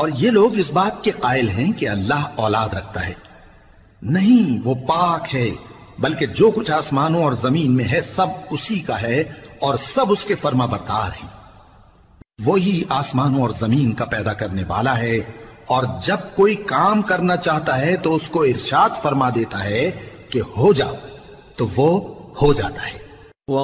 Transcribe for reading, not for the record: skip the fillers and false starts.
और ये लोग इस बात के कायल हैं कि अल्लाह औलाद रखता है। नहीं, वो पाक है, बल्कि जो कुछ आसमानों और जमीन में है सब उसी का है और सब उसके फर्माबरदार हैं। वो ही आसमानों और जमीन का पैदा करने वाला है, और जब कोई काम करना चाहता है तो उसको इरशाद फरमा देता है कि हो जाओ, तो वो हो जाता है।